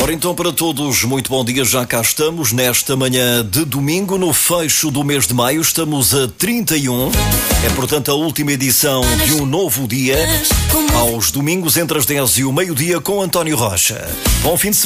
Ora então, para todos, muito bom dia. Já cá estamos nesta manhã de domingo, no fecho do mês de maio. Estamos a 31. É, portanto, a última edição de um novo dia. Aos domingos, entre as 10 e o meio-dia, com António Rocha. Bom fim de semana.